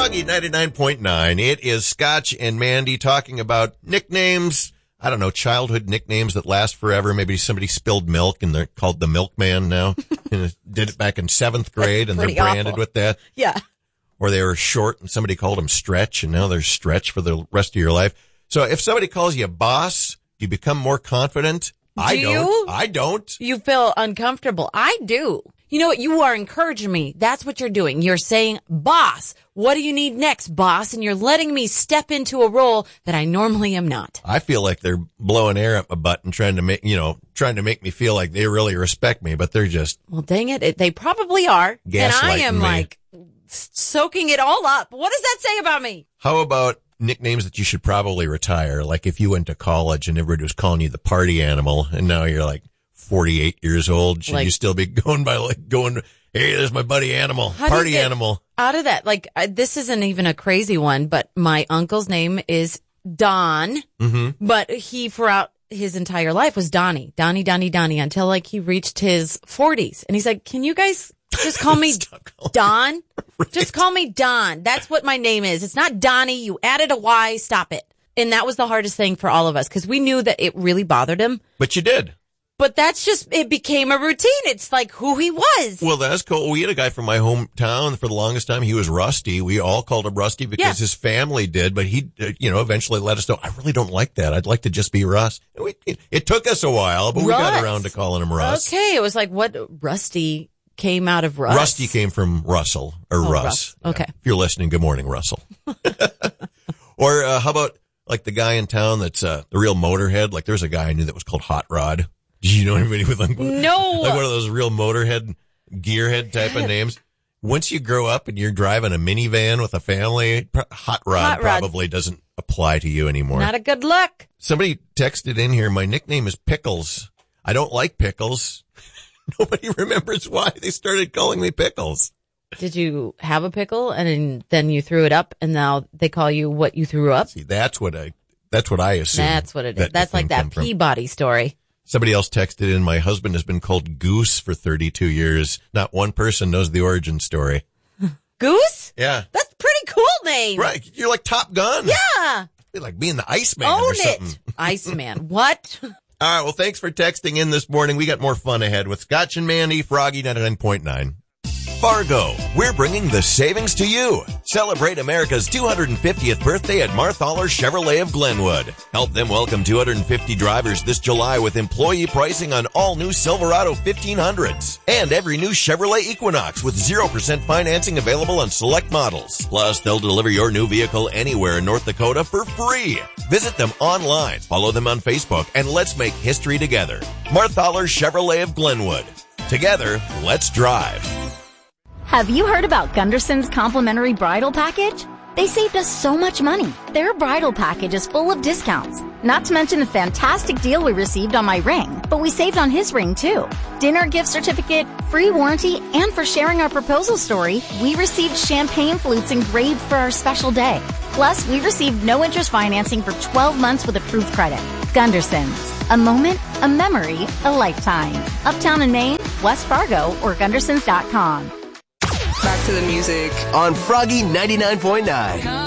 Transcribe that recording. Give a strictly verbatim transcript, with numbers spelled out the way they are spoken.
Froggy ninety-nine point nine. It is Scotch and Mandy talking about nicknames. I don't know, childhood nicknames that last forever. Maybe somebody spilled milk and they're called the milkman now. And did it back in seventh grade and they're branded awful. with that. Yeah. Or they were short and somebody called them Stretch and now they're Stretch for the rest of your life. So if somebody calls you boss, do you become more confident? Do I don't. you? I don't. You feel uncomfortable. I do. You know what? You are encouraging me. That's what you're doing. You're saying, boss, what do you need next, boss? And you're letting me step into a role that I normally am not. I feel like they're blowing air up my butt and trying to make, you know, trying to make me feel like they really respect me, but they're just. Well, dang it. it they probably are. And I am me. like soaking it all up. What does that say about me? How about nicknames that you should probably retire? Like if you went to college and everybody was calling you the party animal and now you're like forty-eight years old, should like, you still be going by like going, hey, there's my buddy animal, party animal? Out of that, like I, this isn't even a crazy one, but my uncle's name is Don, mm-hmm. but he throughout his entire life was Donnie, Donnie, Donnie, Donnie until like he reached his forties. And he's like, can you guys just call me Don? Right. Just call me Don. That's what my name is. It's not Donnie. You added a Y. Stop it. And that was the hardest thing for all of us because we knew that it really bothered him. But you did. But that's just, it became a routine. It's like who he was. Well, that's cool. We had a guy from my hometown for the longest time. He was Rusty. We all called him Rusty because yeah. his family did, but he, uh, you know, eventually let us know, I really don't like that. I'd like to just be Russ. And we, it, it took us a while, but Russ. we got around to calling him Russ. Okay. It was like what Rusty came out of Russ. Rusty came from Russell or oh, Russ. Russ. Okay. Yeah. If you're listening, good morning, Russell. Or, uh, how about like the guy in town that's, uh, the real motorhead? Like there's a guy I knew that was called Hot Rod. Did you know anybody with like, no. like one of those real motorhead, gearhead type of names? Once you grow up and you're driving a minivan with a family, Hot Rod Hot probably doesn't apply to you anymore. Not a good look. Somebody texted in here, my nickname is Pickles. I don't like pickles. Nobody remembers why they started calling me Pickles. Did you have a pickle and then you threw it up and now they call you what you threw up? See, that's what I, that's what I assume. That's what it is. That that's like that Peabody story. Somebody else texted in, my husband has been called Goose for thirty-two years. Not one person knows the origin story. Goose? Yeah. That's a pretty cool name. Right. You're like Top Gun. Yeah. You're like being the Iceman Own or something. It. Iceman. What? All right. Well, thanks for texting in this morning. We got more fun ahead with Scotch and Mandy, Froggy ninety-nine point nine. Fargo, we're bringing the savings to you. Celebrate America's two hundred fiftieth birthday at Marthaler Chevrolet of Glenwood. Help them welcome two hundred fifty drivers this July with employee pricing on all new Silverado fifteen hundreds. And every new Chevrolet Equinox with zero percent financing available on select models. Plus, they'll deliver your new vehicle anywhere in North Dakota for free. Visit them online, follow them on Facebook, and let's make history together. Marthaler Chevrolet of Glenwood. Together, let's drive. Have you heard about Gunderson's complimentary bridal package? They saved us so much money. Their bridal package is full of discounts. Not to mention the fantastic deal we received on my ring, but we saved on his ring too. Dinner gift certificate, free warranty, and for sharing our proposal story, we received champagne flutes engraved for our special day. Plus, we received no interest financing for twelve months with approved credit. Gunderson's. A moment, a memory, a lifetime. Uptown in Maine, West Fargo, or Gundersons dot com. Back to the music on Froggy ninety-nine point nine.